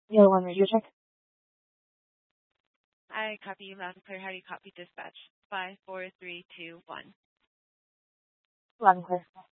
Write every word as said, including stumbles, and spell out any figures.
The other one, radio check. I copy you loud and clear. How do you copy dispatch? Five, four, three, two, one. Loud and clear.